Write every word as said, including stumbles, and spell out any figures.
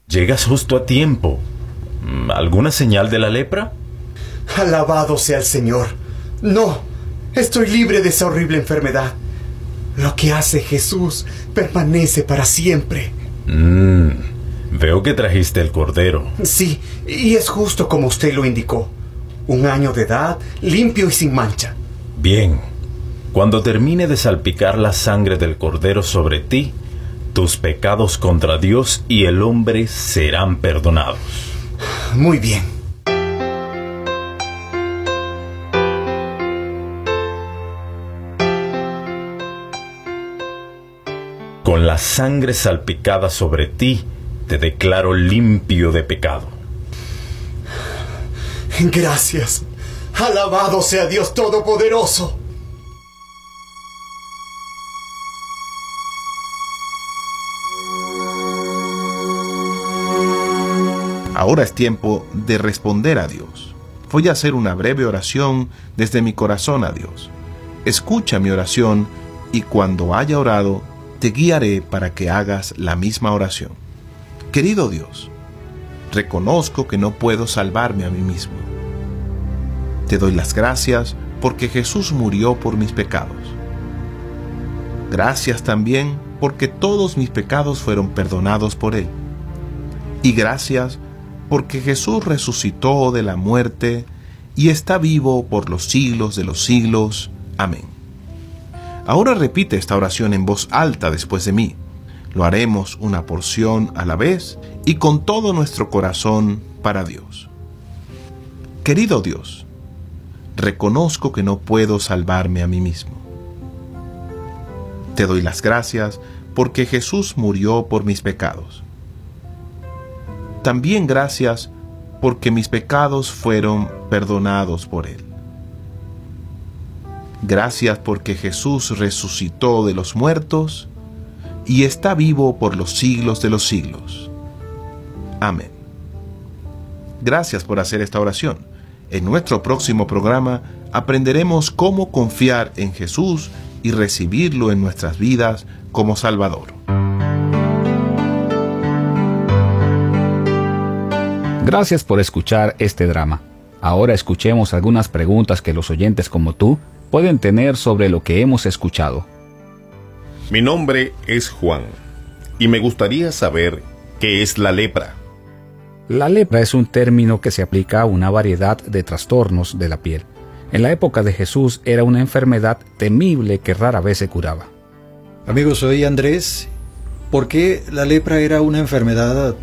Llegas justo a tiempo. ¿Alguna señal de la lepra? Alabado sea el Señor. No, estoy libre de esa horrible enfermedad. Lo que hace Jesús permanece para siempre. Mm, veo que trajiste el cordero. Sí, y es justo como usted lo indicó. Un año de edad, limpio y sin mancha. Bien. Cuando termine de salpicar la sangre del cordero sobre ti, tus pecados contra Dios y el hombre serán perdonados. Muy bien. Con la sangre salpicada sobre ti, te declaro limpio de pecado. Gracias. Alabado sea Dios Todopoderoso. Ahora es tiempo de responder a Dios. Voy a hacer una breve oración desde mi corazón a Dios. Escucha mi oración y cuando haya orado, te guiaré para que hagas la misma oración. Querido Dios, reconozco que no puedo salvarme a mí mismo. Te doy las gracias porque Jesús murió por mis pecados. Gracias también porque todos mis pecados fueron perdonados por Él. Y gracias porque Jesús resucitó de la muerte y está vivo por los siglos de los siglos. Amén. Ahora repite esta oración en voz alta después de mí. Lo haremos una porción a la vez y con todo nuestro corazón para Dios. Querido Dios, reconozco que no puedo salvarme a mí mismo. Te doy las gracias porque Jesús murió por mis pecados. También gracias porque mis pecados fueron perdonados por Él. Gracias porque Jesús resucitó de los muertos y está vivo por los siglos de los siglos. Amén. Gracias por hacer esta oración. En nuestro próximo programa aprenderemos cómo confiar en Jesús y recibirlo en nuestras vidas como Salvador. Gracias por escuchar este drama. Ahora escuchemos algunas preguntas que los oyentes como tú pueden tener sobre lo que hemos escuchado. Mi nombre es Juan y me gustaría saber qué es la lepra. La lepra es un término que se aplica a una variedad de trastornos de la piel. En la época de Jesús era una enfermedad temible que rara vez se curaba. Amigos, soy Andrés. ¿Por qué la lepra era una enfermedad